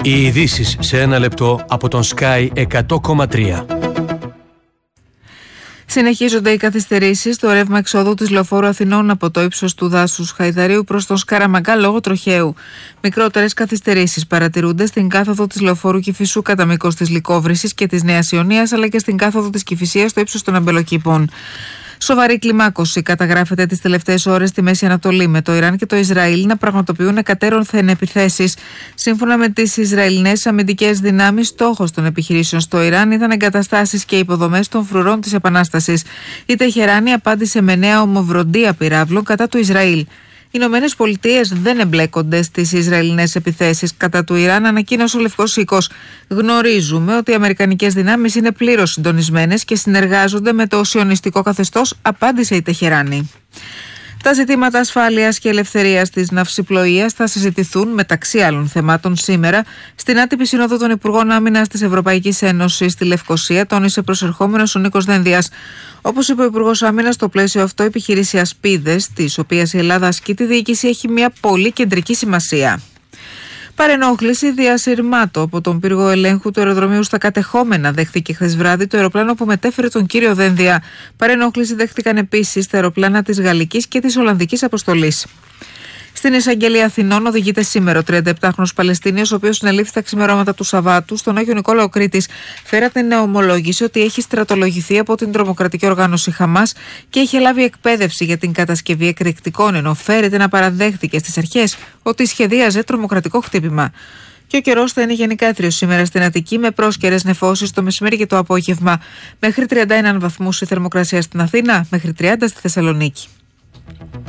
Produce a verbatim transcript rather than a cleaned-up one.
Οι ειδήσεις σε ένα λεπτό από τον Sky εκατό κόμμα τρία. Συνεχίζονται οι καθυστερήσεις στο ρεύμα εξόδου της Λεωφόρου Αθηνών από το ύψος του δάσους Χαϊδαρίου προς τον Σκαραμαγκά λόγω τροχαίου. Μικρότερες καθυστερήσεις παρατηρούνται στην κάθοδο της Λεωφόρου Κηφισού κατά μήκος της Λυκόβρυσης και της Νέας Ιωνίας, αλλά και στην κάθοδο της Κηφισίας στο ύψος των Αμπελοκήπων. Σοβαρή κλιμάκωση καταγράφεται τις τελευταίες ώρες στη Μέση Ανατολή, με το Ιράν και το Ισραήλ να πραγματοποιούν εκατέρωθεν επιθέσεις. Σύμφωνα με τις Ισραηλινές αμυντικές δυνάμεις, στόχος των επιχειρήσεων στο Ιράν ήταν εγκαταστάσεις και υποδομές των φρουρών της Επανάστασης. Η Τεχεράνη απάντησε με νέα ομοβροντία πυράβλων κατά του Ισραήλ. Οι Ηνωμένες Πολιτείες δεν εμπλέκονται στις Ισραηλινές επιθέσεις κατά του Ιράν, ανακοίνωσε ο Λευκός Οίκος. Γνωρίζουμε ότι οι αμερικανικές δυνάμεις είναι πλήρως συντονισμένες και συνεργάζονται με το σιωνιστικό καθεστώς, απάντησε η Τεχεράνη. Τα ζητήματα ασφάλειας και ελευθερίας της ναυσιπλοείας θα συζητηθούν μεταξύ άλλων θεμάτων σήμερα στην άτυπη σύνοδο των Υπουργών Άμυνας της Ευρωπαϊκής Ένωσης στη Λευκοσία, τόνισε προσερχόμενος ο Νίκος Δένδιας. Όπως είπε ο Υπουργός Άμυνας, στο πλαίσιο αυτό η επιχείρηση Ασπίδες, της οποίας η Ελλάδα ασκεί τη διοίκηση, έχει μια πολύ κεντρική σημασία. Παρενόχληση διασυρμάτω από τον πύργο ελέγχου του αεροδρομίου στα κατεχόμενα δέχθηκε χθες βράδυ το αεροπλάνο που μετέφερε τον κύριο Δένδια. Παρενόχληση δέχτηκαν επίσης τα αεροπλάνα της Γαλλικής και της Ολλανδικής αποστολής. Στην εισαγγελία Αθηνών οδηγείται σήμερα ο τριανταεπτάχρονος Παλαιστίνιος, ο οποίος συνελήφθη τα ξημερώματα του Σαββάτου στον Άγιο Νικόλαο Κρήτης. Φέρατε να ομολόγησε ότι έχει στρατολογηθεί από την τρομοκρατική οργάνωση Χαμάς και έχει λάβει εκπαίδευση για την κατασκευή εκρηκτικών, ενώ φέρεται να παραδέχθηκε στις αρχές ότι σχεδίαζε τρομοκρατικό χτύπημα. Και ο καιρός θα είναι γενικά έθριος σήμερα στην Αττική, με πρόσκαιρες νεφώσεις το μεσημέρι και το απόγευμα. Μέχρι τριάντα ένα βαθμούς η θερμοκρασία στην Αθήνα, μέχρι τριάντα στη Θεσσαλονίκη.